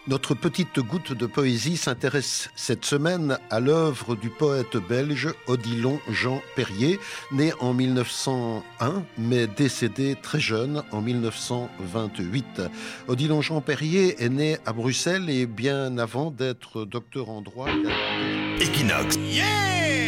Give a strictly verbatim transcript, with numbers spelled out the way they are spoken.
Notre petite goutte de poésie s'intéresse cette semaine à l'œuvre du poète belge Odilon Jean Perrier, né en mille neuf cent un, mais décédé très jeune en mille neuf cent vingt-huit. Odilon Jean Perrier est né à Bruxelles et bien avant d'être docteur en droit... Equinox. Yeah!